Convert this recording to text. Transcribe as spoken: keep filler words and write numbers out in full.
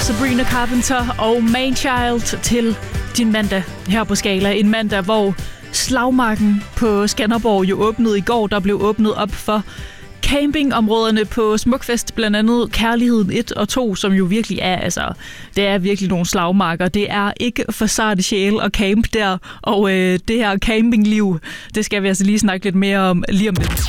Sabrina Carpenter og Manchild til din mandag her på Skala. En mandag, hvor slagmarken på Skanderborg jo åbnede i går. Der blev åbnet op for campingområderne på Smukfest, blandt andet Kærligheden et og to, som jo virkelig er, altså, det er virkelig nogle slagmarker. Det er ikke for sarte sjæle at camp der, og øh, det her campingliv, det skal vi altså lige snakke lidt mere om lige om lidt.